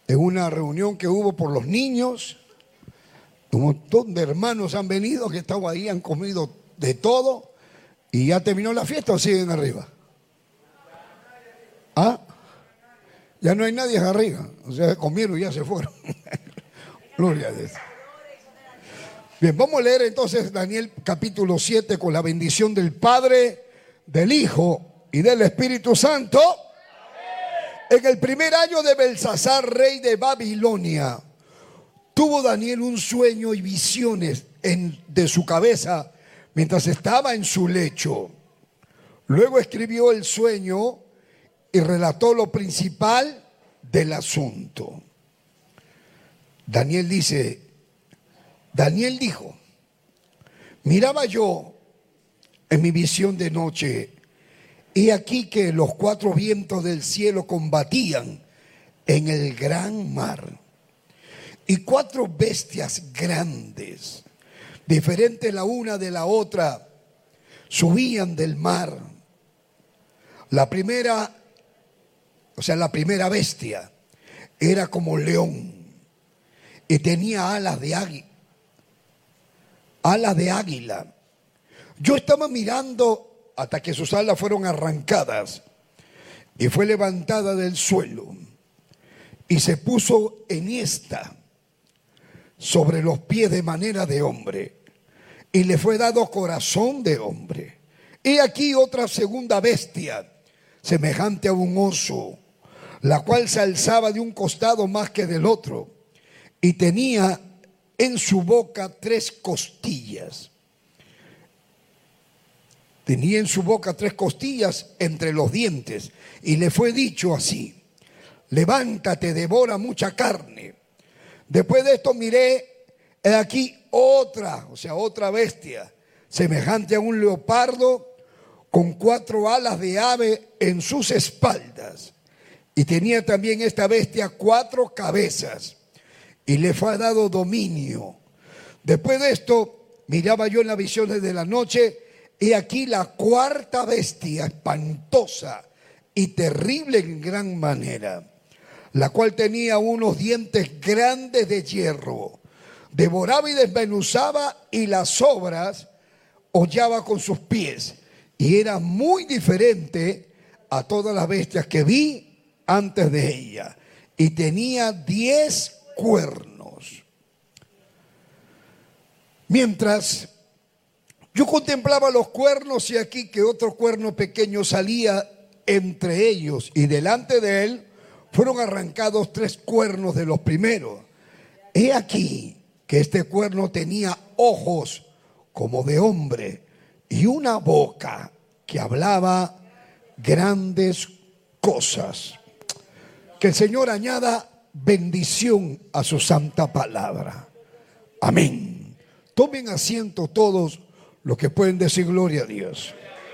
en una reunión que hubo por los niños. Un montón de hermanos han venido, que estaban ahí, han comido de todo. ¿Y ya terminó la fiesta o siguen arriba? ¿Ah? Ya no hay nadie arriba. O sea, comieron y ya se fueron. Gloria a Dios. Bien, vamos a leer entonces Daniel capítulo 7 con la bendición del Padre, del Hijo y del Espíritu Santo. En el primer año de Belsasar, rey de Babilonia, tuvo Daniel un sueño y visiones de su cabeza mientras estaba en su lecho. Luego escribió el sueño y relató lo principal del asunto. Daniel dijo: miraba yo en mi visión de noche, y aquí que los cuatro vientos del cielo combatían en el gran mar, y cuatro bestias grandes, diferentes la una de la otra, subían del mar. La primera bestia era como león y tenía alas de águila. Yo estaba mirando hasta que sus alas fueron arrancadas y fue levantada del suelo y se puso enhiesta sobre los pies de manera de hombre, y le fue dado corazón de hombre. Y aquí otra segunda bestia, semejante a un oso, la cual se alzaba de un costado más que del otro, y tenía en su boca tres costillas. Tenía en su boca tres costillas entre los dientes, y le fue dicho así: levántate, devora mucha carne. Después de esto miré, he aquí otra bestia, semejante a un leopardo, con cuatro alas de ave en sus espaldas. Y tenía también esta bestia cuatro cabezas, y le fue dado dominio. Después de esto miraba yo en las visiones de la noche, y aquí la cuarta bestia, espantosa y terrible en gran manera, la cual tenía unos dientes grandes de hierro, devoraba y desmenuzaba, y las sobras hollaba con sus pies, y era muy diferente a todas las bestias que vi antes de ella, y tenía 10 cuernos. Mientras yo contemplaba los cuernos, y aquí que otro cuerno pequeño salía entre ellos, y delante de él fueron arrancados 3 cuernos de los primeros. He aquí que este cuerno tenía ojos como de hombre y una boca que hablaba grandes cosas. Que el Señor añada bendición a su santa palabra. Amén. Tomen asiento todos los que pueden decir gloria a Dios.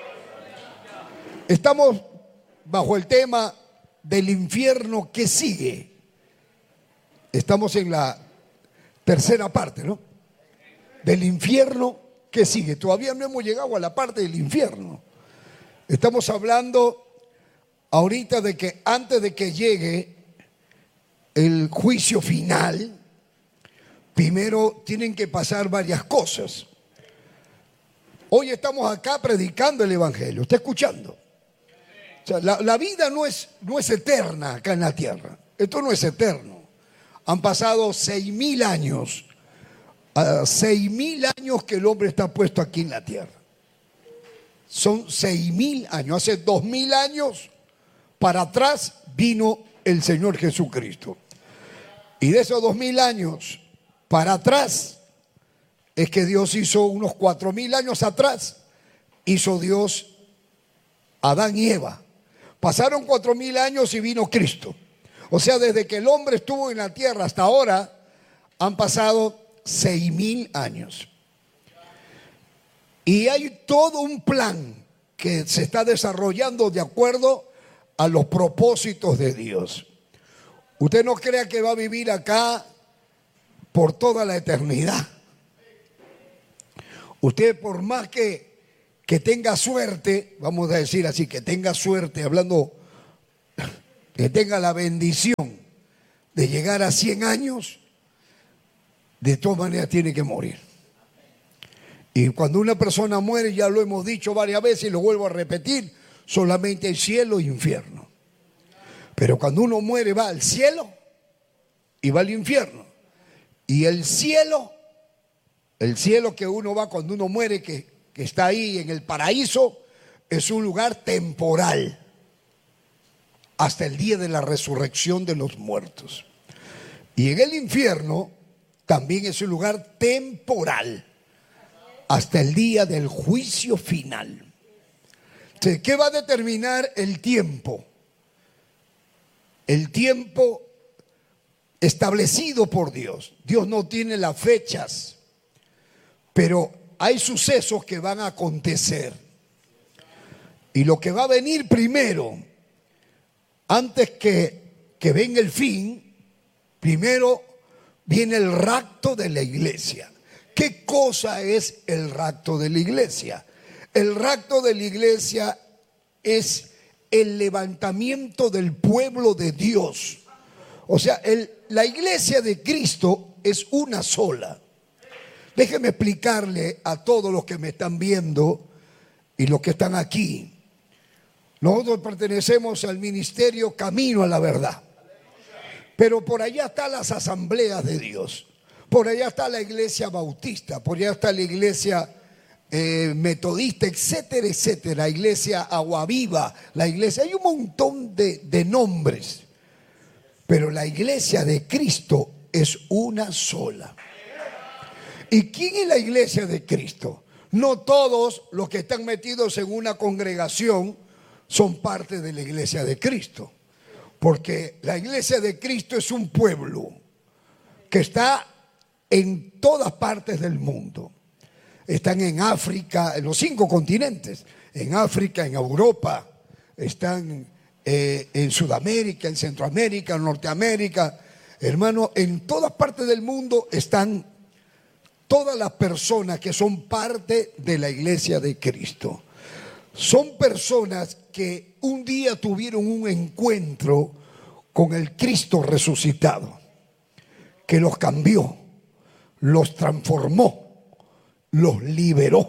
Estamos bajo el tema del infierno que sigue. Estamos en la tercera parte, ¿no? Del infierno que sigue. Todavía no hemos llegado a la parte del infierno. Estamos hablando ahorita de que antes de que llegue el juicio final, primero tienen que pasar varias cosas. Hoy estamos acá predicando el evangelio. ¿Está escuchando? O sea, la vida no es eterna acá en la tierra. Esto no es eterno. Han pasado 6.000 años. 6.000 años que el hombre está puesto aquí en la tierra. Son 6.000 años. Hace 2.000 años para atrás vino el Señor Jesucristo. Y de esos 2.000 años para atrás es que Dios hizo unos 4.000 años atrás. Hizo Dios Adán y Eva. Pasaron 4.000 años y vino Cristo. O sea, desde que el hombre estuvo en la tierra hasta ahora han pasado 6.000 años. Y hay todo un plan que se está desarrollando de acuerdo a los propósitos de Dios. Usted no crea que va a vivir acá por toda la eternidad. Usted, por más que tenga suerte, vamos a decir así, que tenga suerte, hablando, que tenga la bendición de llegar a 100 años, de todas maneras tiene que morir. Y cuando una persona muere, ya lo hemos dicho varias veces y lo vuelvo a repetir, solamente hay cielo e infierno. Pero cuando uno muere va al cielo y va al infierno. Y el cielo que uno va cuando uno muere, que está ahí en el paraíso, es un lugar temporal hasta el día de la resurrección de los muertos. Y en el infierno también es un lugar temporal hasta el día del juicio final. Entonces, ¿qué va a determinar el tiempo? El tiempo establecido por Dios. Dios no tiene las fechas, pero hay sucesos que van a acontecer. Y lo que va a venir primero, antes que venga el fin, primero viene el rapto de la iglesia. ¿Qué cosa es el rapto de la iglesia? El rapto de la iglesia es el levantamiento del pueblo de Dios. O sea, la iglesia de Cristo es una sola. Déjeme explicarle a todos los que me están viendo y los que están aquí. Nosotros pertenecemos al ministerio Camino a la Verdad. Pero por allá están las asambleas de Dios. Por allá está la iglesia bautista. Por allá está la iglesia metodista, etcétera, etcétera. La iglesia Aguaviva. La iglesia, hay un montón de nombres. Pero la iglesia de Cristo es una sola. ¿Y quién es la iglesia de Cristo? No todos los que están metidos en una congregación son parte de la iglesia de Cristo. Porque la iglesia de Cristo es un pueblo que está en todas partes del mundo. Están en África, en los 5 continentes. En África, en Europa, están en Sudamérica, en Centroamérica, en Norteamérica. Hermano, en todas partes del mundo están todas las personas que son parte de la iglesia de Cristo. Son personas que un día tuvieron un encuentro con el Cristo resucitado, que los cambió, los transformó, los liberó.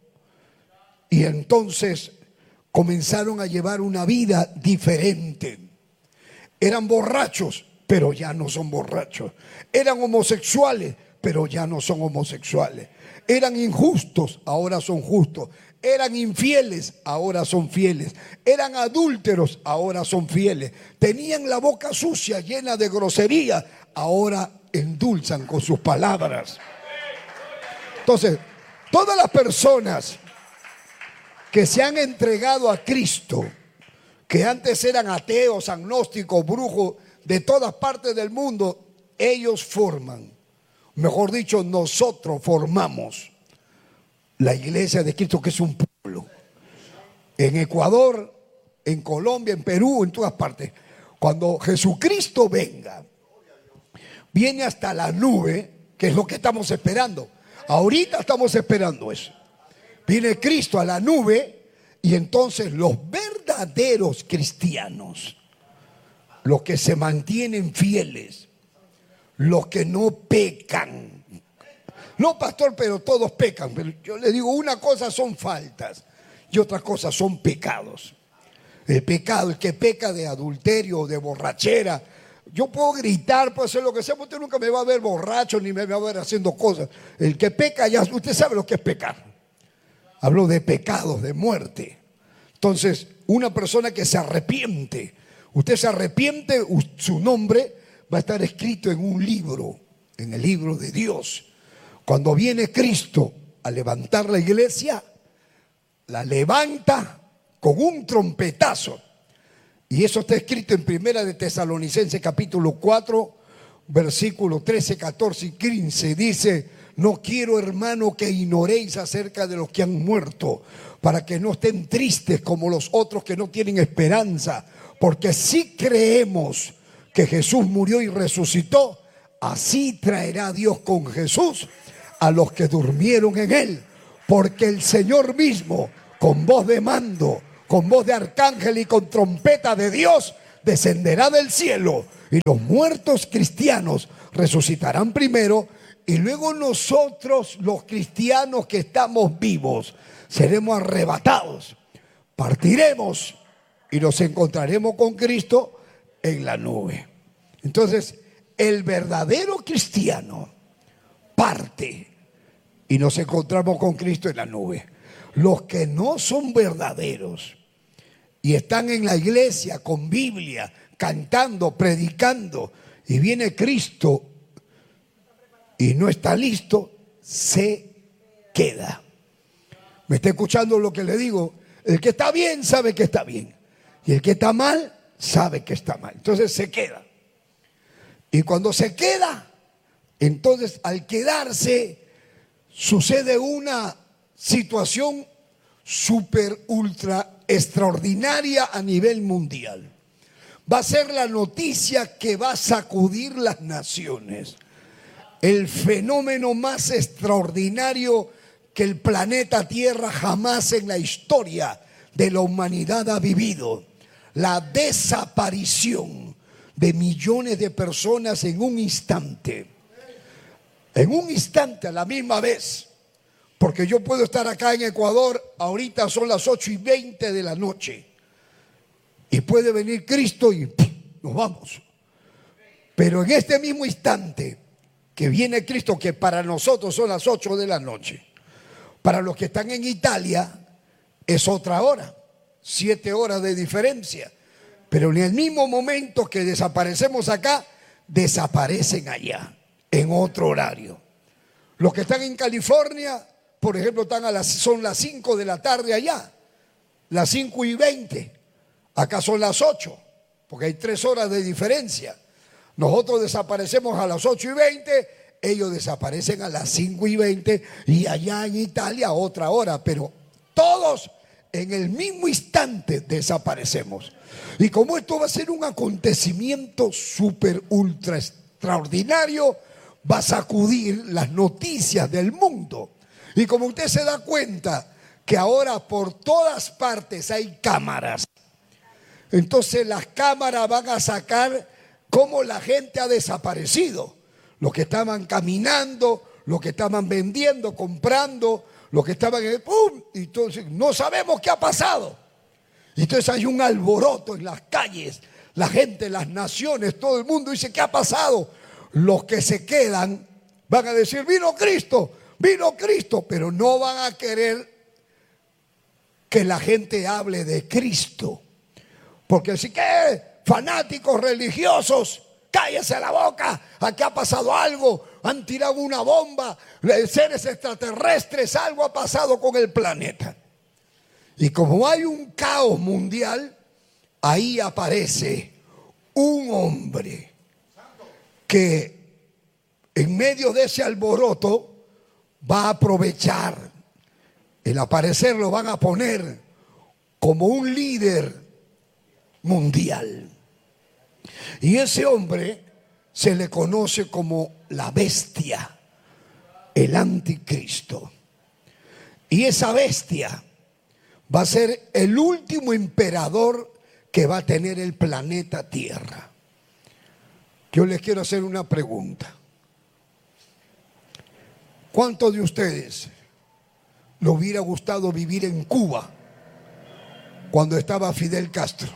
Y entonces comenzaron a llevar una vida diferente. Eran borrachos, pero ya no son borrachos. Eran homosexuales, pero ya no son homosexuales. Eran injustos, ahora son justos. Eran infieles, ahora son fieles. Eran adúlteros, ahora son fieles. Tenían la boca sucia, llena de grosería, ahora endulzan con sus palabras. Entonces, todas las personas que se han entregado a Cristo, que antes eran ateos, agnósticos, brujos, de todas partes del mundo, ellos forman, mejor dicho, nosotros formamos la iglesia de Cristo, que es un pueblo. En Ecuador, en Colombia, en Perú, en todas partes. Cuando Jesucristo venga, viene hasta la nube, que es lo que estamos esperando. Ahorita estamos esperando eso. Viene Cristo a la nube y entonces los verdaderos cristianos, los que se mantienen fieles, los que no pecan. No, pastor, pero todos pecan. Pero yo le digo, una cosa son faltas y otra cosa son pecados. El pecado, el que peca de adulterio, de borrachera. Yo puedo gritar, puedo hacer lo que sea, usted nunca me va a ver borracho ni me va a ver haciendo cosas. El que peca, ya usted sabe lo que es pecar. Hablo de pecados, de muerte. Entonces, una persona que se arrepiente, usted se arrepiente, su nombre va a estar escrito en un libro, en el libro de Dios. Cuando viene Cristo a levantar la iglesia, la levanta con un trompetazo. Y eso está escrito en Primera de Tesalonicenses capítulo 4, versículos 13, 14 y 15. Dice: no quiero, hermano, que ignoréis acerca de los que han muerto, para que no estén tristes como los otros que no tienen esperanza. Porque si creemos que Jesús murió y resucitó, así traerá Dios con Jesús a los que durmieron en él. Porque el Señor mismo, con voz de mando, con voz de arcángel y con trompeta de Dios, descenderá del cielo y los muertos cristianos resucitarán primero, y luego nosotros, los cristianos que estamos vivos, seremos arrebatados, partiremos y nos encontraremos con Cristo en la nube. Entonces, el verdadero cristiano parte y nos encontramos con Cristo en la nube. Los que no son verdaderos y están en la iglesia con Biblia, cantando, predicando, y viene Cristo y no está listo, se queda. ¿Me está escuchando lo que le digo? El que está bien sabe que está bien, y el que está mal sabe que está mal. Entonces se queda. Y cuando se queda, entonces al quedarse sucede una situación súper ultra extraordinaria a nivel mundial. Va a ser la noticia que va a sacudir las naciones. El fenómeno más extraordinario que el planeta Tierra jamás en la historia de la humanidad ha vivido. La desaparición de millones de personas en un instante. En un instante, a la misma vez. Porque yo puedo estar acá en Ecuador, ahorita son las 8:20 de la noche. Y puede venir Cristo y nos vamos. Pero en este mismo instante que viene Cristo, que para nosotros son las 8 de la noche, para los que están en Italia es otra hora, 7 horas de diferencia. Pero en el mismo momento que desaparecemos acá, desaparecen allá, en otro horario. Los que están en California, por ejemplo, son las 5 de la tarde allá, las 5:20. Acá son las 8, porque hay 3 horas de diferencia. Nosotros desaparecemos a las 8:20, ellos desaparecen a las 5:20, y allá en Italia otra hora, pero todos en el mismo instante desaparecemos. Y como esto va a ser un acontecimiento súper ultra extraordinario, va a sacudir las noticias del mundo. Y como usted se da cuenta que ahora por todas partes hay cámaras, entonces las cámaras van a sacar cómo la gente ha desaparecido. Los que estaban caminando, los que estaban vendiendo, comprando, los que estaban en el ¡pum! Y entonces no sabemos qué ha pasado. Entonces hay un alboroto en las calles, la gente, las naciones, todo el mundo dice: ¿qué ha pasado? Los que se quedan van a decir: vino Cristo, pero no van a querer que la gente hable de Cristo. Porque si que fanáticos religiosos, cállese la boca, aquí ha pasado algo, han tirado una bomba, seres extraterrestres, algo ha pasado con el planeta. Y como hay un caos mundial, ahí aparece un hombre que en medio de ese alboroto va a aprovechar. El aparecer lo van a poner como un líder mundial. Y ese hombre se le conoce como la bestia, el anticristo. Y esa bestia va a ser el último emperador que va a tener el planeta Tierra. Yo les quiero hacer una pregunta. ¿Cuántos de ustedes le hubiera gustado vivir en Cuba cuando estaba Fidel Castro?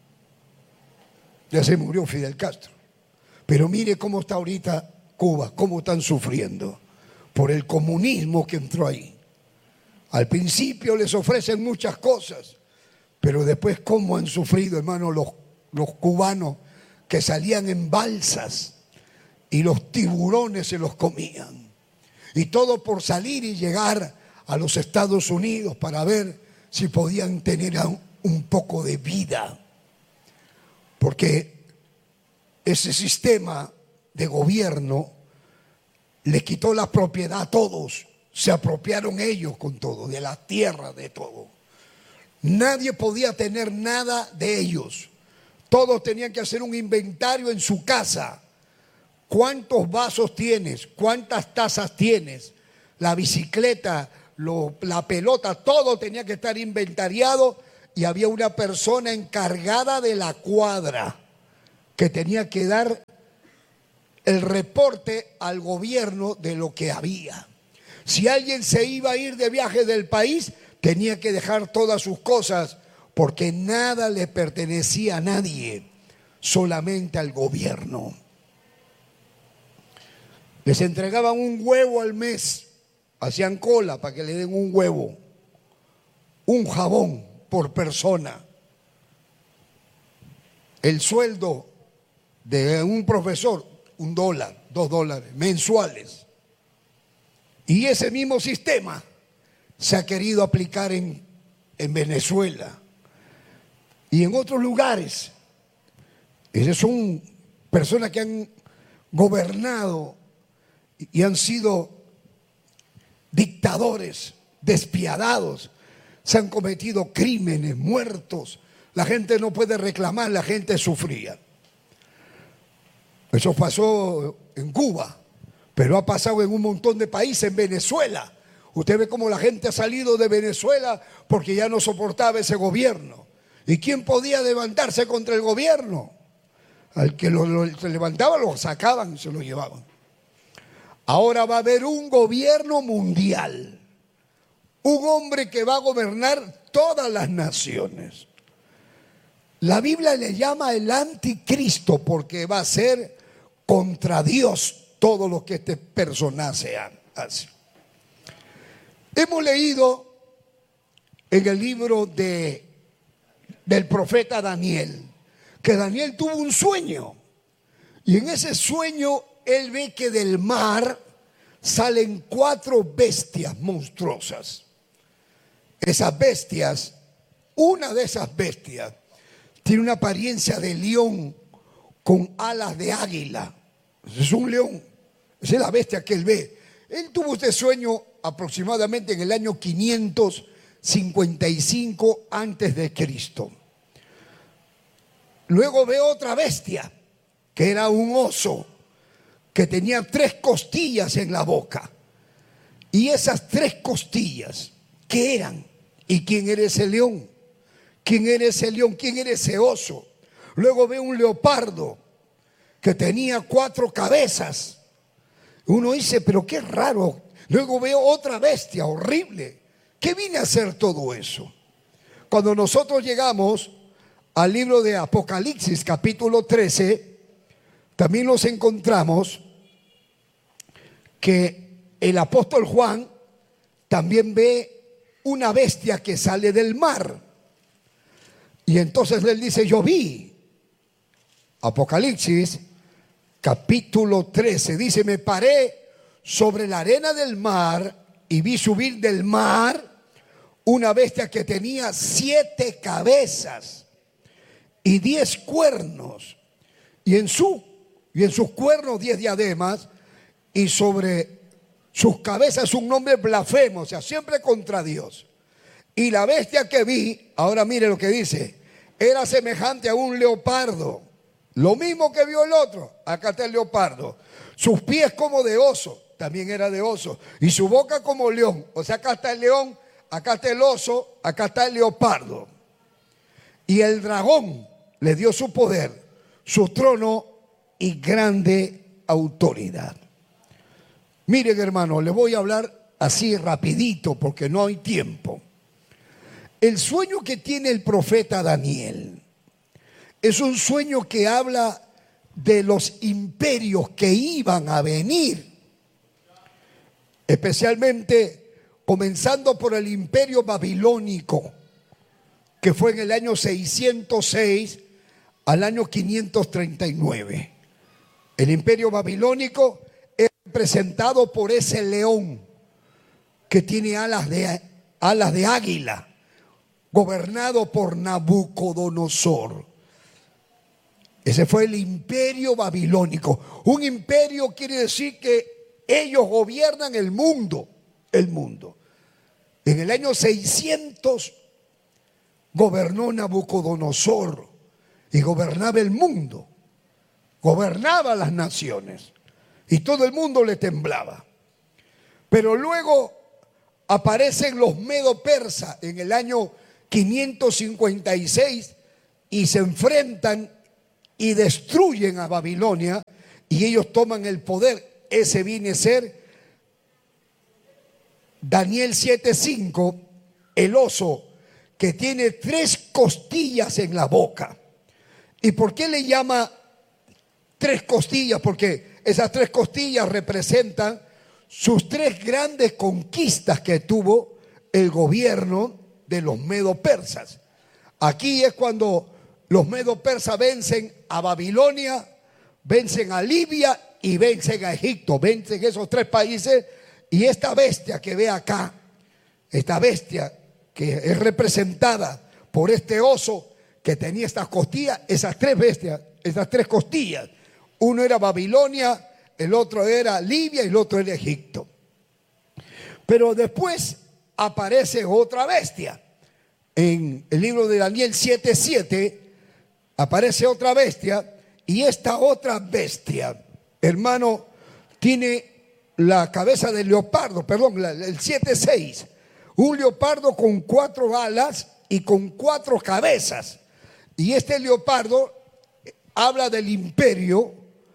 Ya se murió Fidel Castro. Pero mire cómo está ahorita Cuba, cómo están sufriendo por el comunismo que entró ahí. Al principio les ofrecen muchas cosas, pero después cómo han sufrido, hermano, los cubanos que salían en balsas y los tiburones se los comían. Y todo por salir y llegar a los Estados Unidos para ver si podían tener un poco de vida. Porque ese sistema de gobierno les quitó la propiedad a todos. Se apropiaron ellos con todo, de la tierra, de todo. Nadie podía tener nada de ellos. Todos tenían que hacer un inventario en su casa. ¿Cuántos vasos tienes? ¿Cuántas tazas tienes? La bicicleta, la pelota, todo tenía que estar inventariado y había una persona encargada de la cuadra que tenía que dar el reporte al gobierno de lo que había. Si alguien se iba a ir de viaje del país, tenía que dejar todas sus cosas, porque nada le pertenecía a nadie, solamente al gobierno. Les entregaban un huevo al mes, hacían cola para que le den un huevo, un jabón por persona. El sueldo de un profesor, $1, $2 mensuales. Y ese mismo sistema se ha querido aplicar en Venezuela y en otros lugares. Esas son personas que han gobernado y han sido dictadores, despiadados. Se han cometido crímenes, muertos. La gente no puede reclamar, la gente sufría. Eso pasó en Cuba, pero ha pasado en un montón de países, en Venezuela. Usted ve cómo la gente ha salido de Venezuela porque ya no soportaba ese gobierno. ¿Y quién podía levantarse contra el gobierno? Al que se levantaba lo sacaban y se lo llevaban. Ahora va a haber un gobierno mundial, un hombre que va a gobernar todas las naciones. La Biblia le llama el anticristo porque va a ser contra Dios todo lo que este personaje hace. Hemos leído en el libro del profeta Daniel que Daniel tuvo un sueño, y en ese sueño él ve que del mar salen 4 bestias monstruosas. Esas bestias, una de esas bestias tiene una apariencia de león con alas de águila. Es un león, esa es la bestia que él ve. Él tuvo este sueño aproximadamente en el año 555 antes de Cristo. Luego ve otra bestia, que era un oso, que tenía 3 costillas en la boca. Y esas 3 costillas, ¿qué eran? ¿Y quién era ese león? ¿Quién era ese león? ¿Quién era ese oso? Luego ve un leopardo que tenía 4 cabezas. Uno dice, pero qué raro. Luego veo otra bestia horrible. ¿Qué viene a hacer todo eso? Cuando nosotros llegamos al libro de Apocalipsis, capítulo 13, también nos encontramos que el apóstol Juan también ve una bestia que sale del mar. Y entonces él dice, yo vi. Apocalipsis, capítulo 13, dice, me paré sobre la arena del mar y vi subir del mar una bestia que tenía 7 cabezas y 10 cuernos, y en sus cuernos 10 diademas, y sobre sus cabezas un nombre blasfemo, o sea, siempre contra Dios. Y la bestia que vi, ahora mire lo que dice, era semejante a un leopardo. Lo mismo que vio el otro, acá está el leopardo. Sus pies como de oso, también era de oso. Y su boca como león, o sea, acá está el león, acá está el oso, acá está el leopardo. Y el dragón le dio su poder, su trono y grande autoridad. Miren, hermano, le voy a hablar así rapidito porque no hay tiempo. El sueño que tiene el profeta Daniel es un sueño que habla de los imperios que iban a venir, especialmente comenzando por el imperio babilónico, que fue en el año 606 al año 539. El imperio babilónico es representado por ese león que tiene alas de águila, gobernado por Nabucodonosor. Ese fue el imperio babilónico. Un imperio quiere decir que ellos gobiernan el mundo. El mundo. En el año 600 gobernó Nabucodonosor y gobernaba el mundo. Gobernaba las naciones y todo el mundo le temblaba. Pero luego aparecen los medo-persas en el año 556 y se enfrentan y destruyen a Babilonia y ellos toman el poder. Ese viene a ser Daniel 7:5, el oso que tiene 3 costillas en la boca. ¿Y por qué le llama 3 costillas? Porque esas 3 costillas representan sus 3 grandes conquistas que tuvo el gobierno de los medo-persas. Aquí es cuando los medo-persas vencen a Babilonia, vencen a Libia y vencen a Egipto, vencen esos 3 países. Y esta bestia que ve acá, esta bestia que es representada por este oso que tenía estas costillas, esas 3 bestias, esas 3 costillas, uno era Babilonia, el otro era Libia y el otro era Egipto. Pero después aparece otra bestia. En el libro de Daniel 7:7 aparece otra bestia, y esta otra bestia, hermano, tiene la cabeza del leopardo, perdón, el 7:6, un leopardo con 4 alas y con 4 cabezas. Y este leopardo habla del imperio,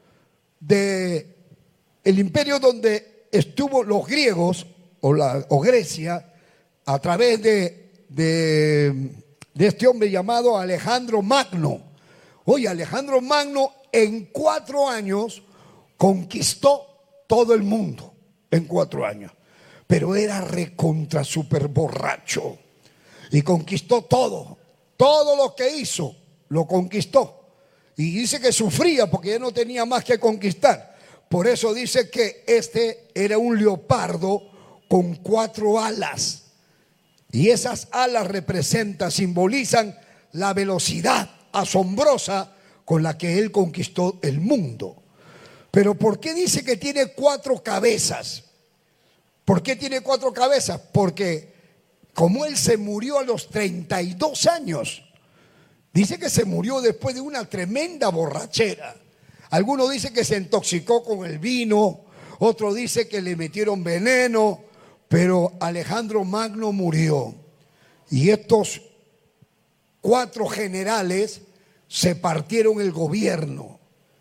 el imperio donde estuvo los griegos o Grecia a través de este hombre llamado Alejandro Magno. Oye, Alejandro Magno en 4 años conquistó todo el mundo, en 4 años. Pero era recontra super borracho y conquistó todo lo que hizo, lo conquistó. Y dice que sufría porque ya no tenía más que conquistar. Por eso dice que este era un leopardo con 4 alas. Y esas alas simbolizan la velocidad asombrosa con la que él conquistó el mundo. Pero ¿por qué dice que tiene 4 cabezas? ¿Por qué tiene 4 cabezas? Porque como él se murió a los 32 años, dice que se murió después de una tremenda borrachera. Algunos dicen que se intoxicó con el vino, otro dice que le metieron veneno, pero Alejandro Magno murió. Y estos 4 generales se partieron el gobierno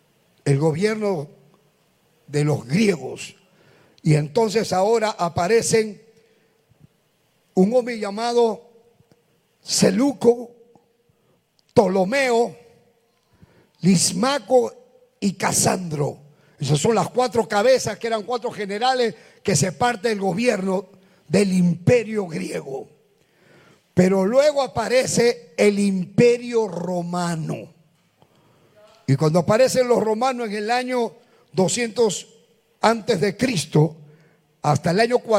de los griegos. Y entonces ahora aparecen un hombre llamado Seleuco, Ptolomeo, Lismaco y Casandro. Esas son las 4 cabezas, que eran 4 generales que se parte el gobierno del imperio griego. Pero luego aparece el imperio romano. Y cuando aparecen los romanos en el año 200 antes de Cristo, hasta el año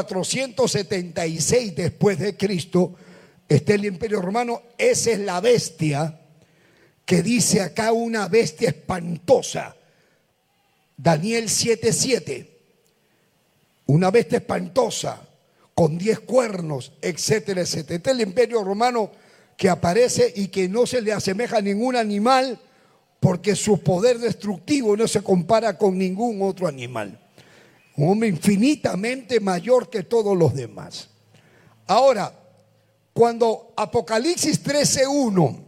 476 después de Cristo, está el imperio romano. Esa es la bestia que dice acá, una bestia espantosa. Daniel 7:7, una bestia espantosa con 10 cuernos, etcétera, etcétera. Este es el imperio romano que aparece y que no se le asemeja a ningún animal, porque su poder destructivo no se compara con ningún otro animal. Un hombre infinitamente mayor que todos los demás. Ahora, cuando Apocalipsis 13:1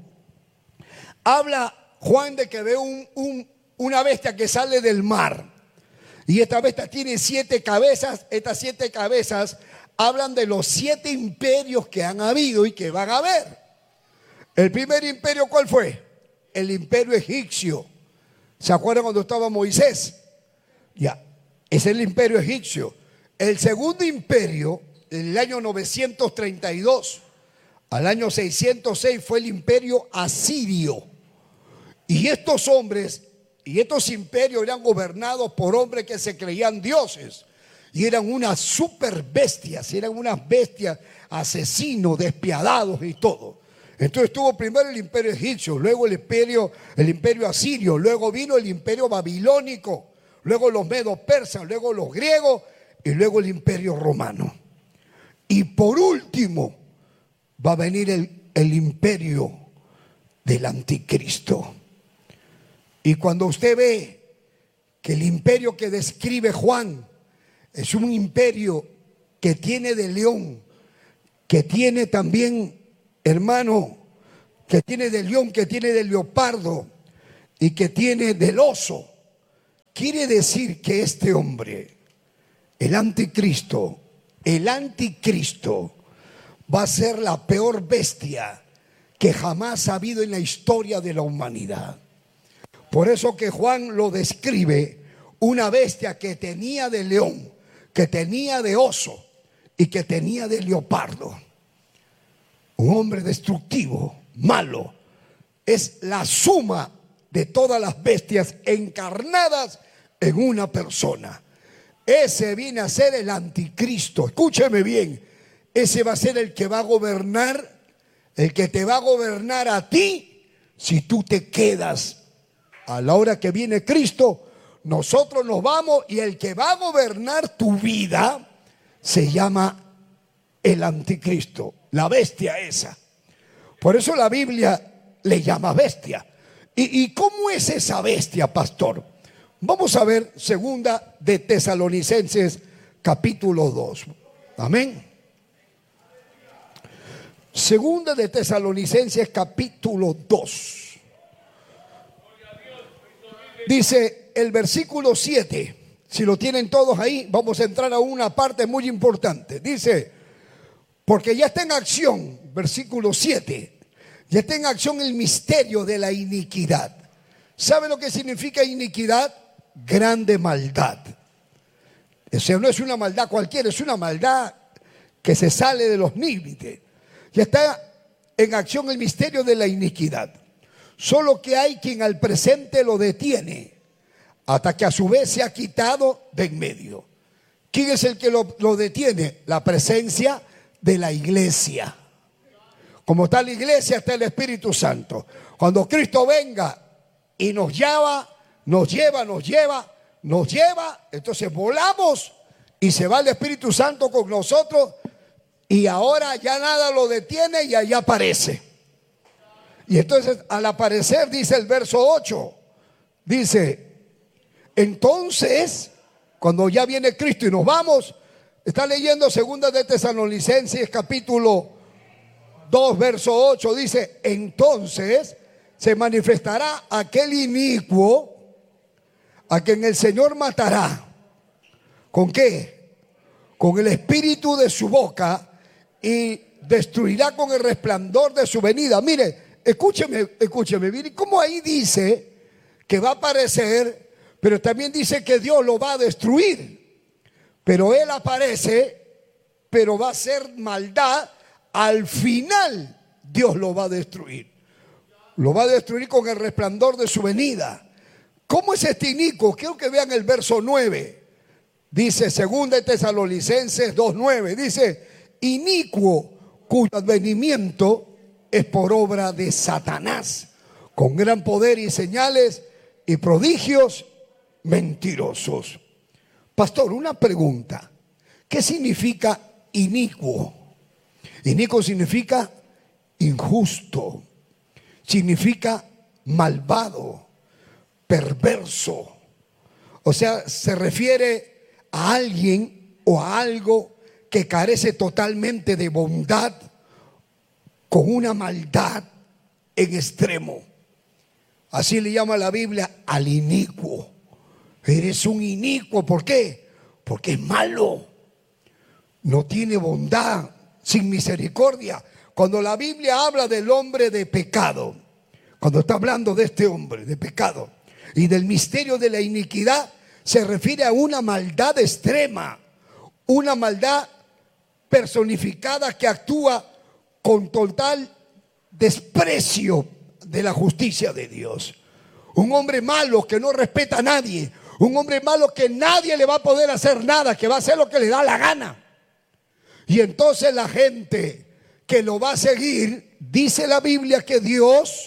habla Juan de que ve una bestia que sale del mar, y esta bestia tiene 7 cabezas. Estas 7 cabezas hablan de los 7 imperios que han habido y que van a haber. El primer imperio, ¿cuál fue? El imperio egipcio. ¿Se acuerdan cuando estaba Moisés? Ya, es el imperio egipcio. El segundo imperio, en el año 932 al año 606, fue el imperio asirio. Y estos hombres y estos imperios eran gobernados por hombres que se creían dioses. Y eran unas super bestias, eran unas bestias asesinos, despiadados y todo. Entonces estuvo primero el imperio egipcio, luego el imperio asirio, luego vino el imperio babilónico, luego los medos persas, luego los griegos y luego el imperio romano. Y por último va a venir el imperio del anticristo. Y cuando usted ve que el imperio que describe Juan es un imperio que tiene de león, que tiene también hermano, que tiene del león, que tiene del leopardo y que tiene del oso, quiere decir que este hombre, el anticristo, va a ser la peor bestia que jamás ha habido en la historia de la humanidad. Por eso que Juan lo describe, una bestia que tenía de león, que tenía de oso y que tenía de leopardo. Un hombre destructivo, malo, es la suma de todas las bestias encarnadas en una persona. Ese viene a ser el anticristo. Escúcheme bien, ese va a ser el que va a gobernar, el que te va a gobernar a ti si tú te quedas. A la hora que viene Cristo, nosotros nos vamos y el que va a gobernar tu vida se llama el anticristo, la bestia esa. Por eso la Biblia le llama bestia. ¿Y cómo es esa bestia, pastor? Vamos a ver segunda de Tesalonicenses capítulo 2. Amén. Segunda de Tesalonicenses capítulo 2. Dice el versículo 7. Si lo tienen todos ahí, vamos a entrar a una parte muy importante. Dice, porque ya está en acción, versículo 7. Ya está en acción el misterio de la iniquidad. ¿Sabe lo que significa iniquidad? Grande maldad. O sea, no es una maldad cualquiera, es una maldad que se sale de los límites. Ya está en acción el misterio de la iniquidad. Solo que hay quien al presente lo detiene, hasta que a su vez se ha quitado de en medio. ¿Quién es el que lo detiene? La presencia de la iglesia. Como está la iglesia, está el Espíritu Santo. Cuando Cristo venga y nos lleva, entonces volamos y se va el Espíritu Santo con nosotros y ahora ya nada lo detiene y allá aparece. Y entonces al aparecer, dice el verso 8, dice, entonces, cuando ya viene Cristo y nos vamos, está leyendo segunda de Tesalonicenses capítulo 2, verso 8, dice, entonces se manifestará aquel inicuo a quien el Señor matará. ¿Con qué? Con el espíritu de su boca y destruirá con el resplandor de su venida. Mire, escúcheme, mire cómo ahí dice que va a aparecer, pero también dice que Dios lo va a destruir. Pero Él aparece, pero va a ser maldad. Al final Dios lo va a destruir. Lo va a destruir con el resplandor de su venida. ¿Cómo es este inicuo? Quiero que vean el verso 9. Dice, segunda de Tesalonicenses 2:9, dice, inicuo cuyo advenimiento es por obra de Satanás, con gran poder y señales y prodigios mentirosos. Pastor, una pregunta. ¿Qué significa inicuo? Inicuo significa injusto, significa malvado, perverso. O sea, se refiere a alguien o a algo que carece totalmente de bondad, con una maldad en extremo. Así le llama la Biblia al inicuo. Eres un inicuo, ¿por qué? Porque es malo, no tiene bondad, sin misericordia. Cuando la Biblia habla del hombre de pecado, cuando está hablando de este hombre de pecado y del misterio de la iniquidad, se refiere a una maldad extrema, una maldad personificada que actúa con total desprecio de la justicia de Dios. Un hombre malo que no respeta a nadie, un hombre malo que nadie le va a poder hacer nada, que va a hacer lo que le da la gana. Y entonces la gente que lo va a seguir, dice la Biblia que Dios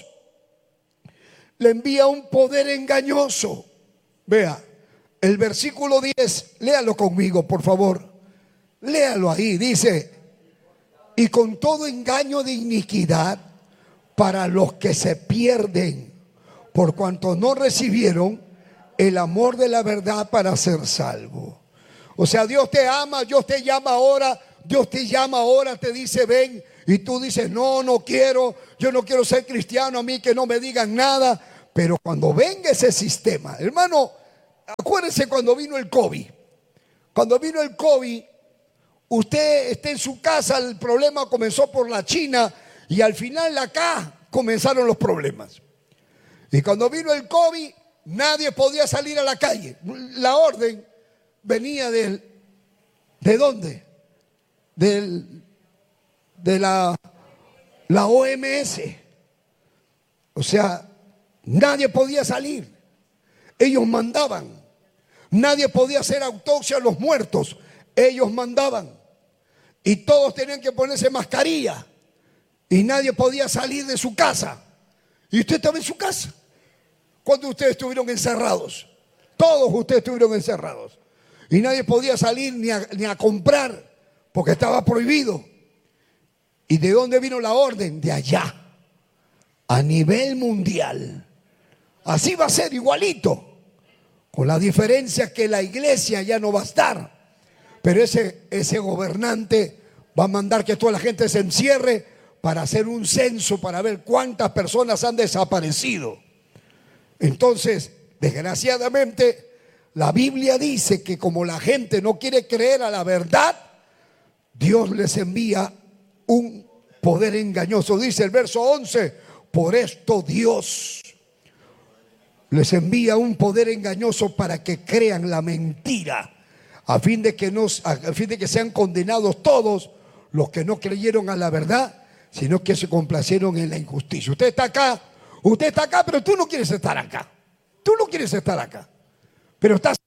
le envía un poder engañoso. Vea, el versículo 10, léalo conmigo, por favor. Léalo ahí, dice, y con todo engaño de iniquidad para los que se pierden, por cuanto no recibieron el amor de la verdad para ser salvo. O sea, Dios te ama, Dios te llama ahora, te dice ven y tú dices, no, no quiero, yo no quiero ser cristiano, a mí que no me digan nada. Pero cuando venga ese sistema, hermano, acuérdense cuando vino el COVID. Cuando vino el COVID, usted está en su casa, el problema comenzó por la China y al final acá comenzaron los problemas. Y cuando vino el COVID, nadie podía salir a la calle. La orden venía ¿de dónde? De la OMS. O sea, nadie podía salir. Ellos mandaban. Nadie podía hacer autopsia a los muertos. Ellos mandaban. Y todos tenían que ponerse mascarilla. Y nadie podía salir de su casa. Y usted estaba en su casa. Cuando ustedes estuvieron encerrados. Todos ustedes estuvieron encerrados. Y nadie podía salir ni a comprar, porque estaba prohibido. ¿Y de dónde vino la orden? De allá. A nivel mundial. Así va a ser igualito. Con la diferencia que la iglesia ya no va a estar. Pero ese gobernante va a mandar que toda la gente se encierre para hacer un censo, para ver cuántas personas han desaparecido. Entonces, desgraciadamente, la Biblia dice que como la gente no quiere creer a la verdad, Dios les envía un poder engañoso. Dice el verso 11, por esto Dios les envía un poder engañoso para que crean la mentira, a fin de que sean condenados todos los que no creyeron a la verdad, sino que se complacieron en la injusticia. Usted está acá, pero tú no quieres estar acá. Tú no quieres estar acá, pero estás